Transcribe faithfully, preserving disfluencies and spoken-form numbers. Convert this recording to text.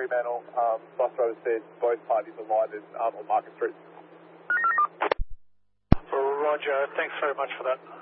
Fremantle. Um, bus driver said both parties are live um, on Market Street. Roger, thanks very much for that.